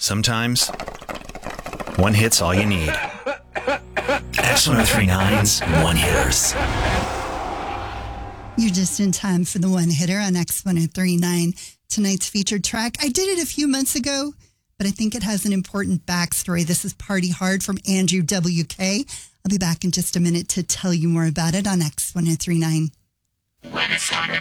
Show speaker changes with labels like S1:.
S1: Sometimes, one hit's all you need. X1039's One Hitters.
S2: You're just in time for the one hitter on X1039. Tonight's featured track. I did it a few months ago, but I think it has an important backstory. This is Party Hard from Andrew WK. I'll be back in just a minute to tell you more about it on X1039.
S3: When it's time to